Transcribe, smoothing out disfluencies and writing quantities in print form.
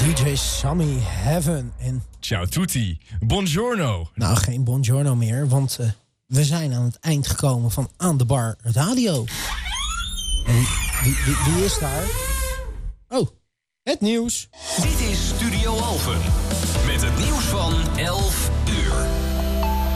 DJ Sammy Heaven en... Ciao tutti, buongiorno. Nou, geen buongiorno meer, want we zijn aan het eind gekomen van Aan de Bar Radio. En wie is daar? Oh, het nieuws. Dit is Studio Alphen met het nieuws van 11 uur.